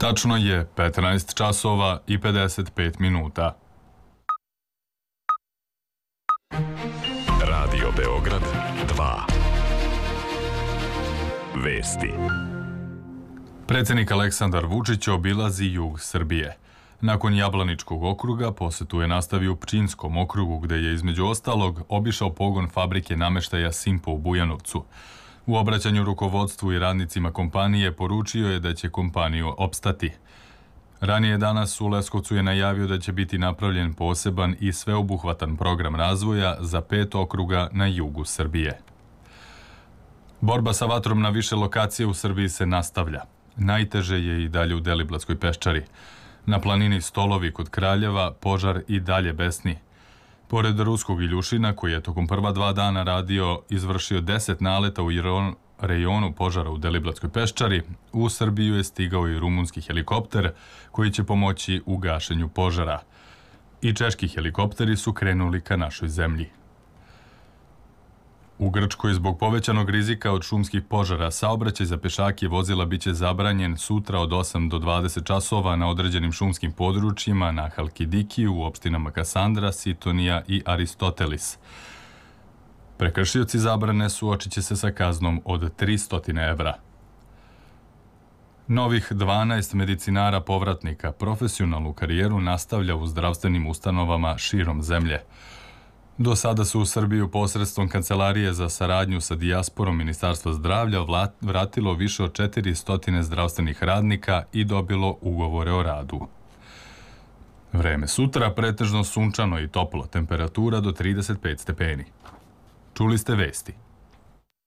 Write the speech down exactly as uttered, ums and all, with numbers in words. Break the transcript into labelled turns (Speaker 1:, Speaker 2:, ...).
Speaker 1: Tačno je petnaest časova i pedeset pet minuta.
Speaker 2: Radio Beograd dva. Vesti.
Speaker 1: Predsjednik Aleksandar Vučić obilazi jug Srbije. Nakon Jablaničkog okruga posetu je nastavio u Pčinjskom okrugu, gde je između ostalog obišao pogon fabrike nameštaja Simpo u Bujanovcu. U obraćanju rukovodstvu i radnicima kompanije poručio je da će kompaniju opstati. Ranije danas u Leskovcu je najavio da će biti napravljen poseban i sveobuhvatan program razvoja za pet okruga na jugu Srbije. Borba sa vatrom na više lokacije u Srbiji se nastavlja. Najteže je i dalje u Deliblatskoj peščari. Na planini Stolovi kod Kraljeva požar i dalje besni. Pored ruskog Iljušina, koji je tokom prva dva dana radio, izvršio deset naleta u rejonu požara u Deliblatskoj peščari, u Srbiju je stigao i rumunski helikopter koji će pomoći u gašenju požara. I češki helikopteri su krenuli ka našoj zemlji. U Grčkoj zbog povećanog rizika od šumskih požara saobraćaj za pešake i vozila biće zabranjen sutra od osam do dvadeset časova na određenim šumskim područjima na Halkidiki u opštinama Kasandra, Sitonija i Aristotelis. Prekršioci zabrane suočit će se sa kaznom od tristo evra. Novih dvanaest medicinara povratnika profesionalnu karijeru nastavlja u zdravstvenim ustanovama širom zemlje. Do sada su u Srbiju posredstvom Kancelarije za saradnju sa dijasporom Ministarstva zdravlja vratilo više od četiristo zdravstvenih radnika i dobilo ugovore o radu. Vreme sutra pretežno sunčano i toplo, temperatura do trideset pet stepeni. Čuli ste vesti.